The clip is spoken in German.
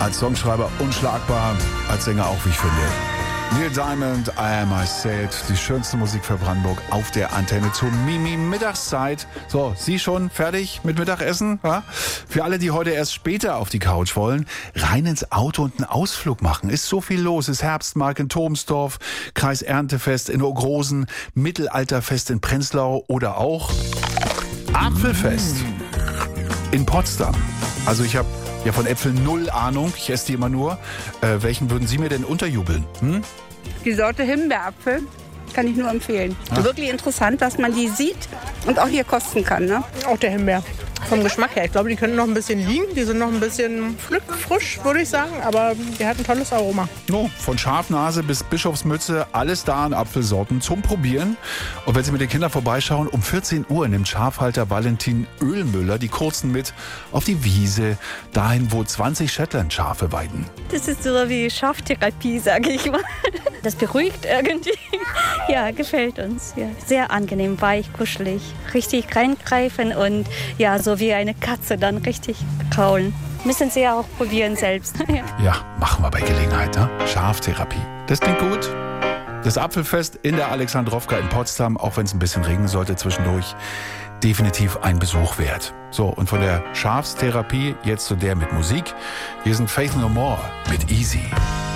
Als Songschreiber unschlagbar, als Sänger auch, wie ich finde. Neil Diamond, I Am I Said, die schönste Musik für Brandenburg auf der Antenne zur Mimi-Mittagszeit. So, Sie schon fertig mit Mittagessen? Ja? Für alle, die heute erst später auf die Couch wollen, rein ins Auto und einen Ausflug machen. Ist so viel los. Ist Herbstmarkt in Thomsdorf, Kreiserntefest in Ogrosen, Mittelalterfest in Prenzlau oder auch Apfelfest in Potsdam. Also ich habe ja von Äpfeln null Ahnung. Ich esse die immer nur. Welchen würden Sie mir denn unterjubeln? Die Sorte Himbeerapfel kann ich nur empfehlen. Wirklich interessant, dass man die sieht und auch hier kosten kann. Ne? Auch der Himbeer. Vom Geschmack her. Ich glaube, die können noch ein bisschen liegen. Die sind noch ein bisschen frisch, würde ich sagen. Aber die hat ein tolles Aroma. No, von Schafnase bis Bischofsmütze, alles da an Apfelsorten zum Probieren. Und wenn Sie mit den Kindern vorbeischauen, um 14 Uhr nimmt Schafhalter Valentin Oehlmüller die Kurzen mit auf die Wiese, dahin, wo 20 Shetland-Schafe weiden. Das ist so wie Schaftherapie, sage ich mal. Das beruhigt irgendwie. Ja, gefällt uns. Ja. Sehr angenehm, weich, kuschelig. Richtig reingreifen und ja, so wie eine Katze dann richtig kraulen. Müssen Sie ja auch probieren selbst. Ja, machen wir bei Gelegenheit, ne? Schaftherapie. Das klingt gut. Das Apfelfest in der Alexandrowka in Potsdam, auch wenn es ein bisschen regnen sollte zwischendurch, definitiv ein Besuch wert. So, und von der Schafstherapie jetzt zu der mit Musik. Hier sind Faith No More mit Easy.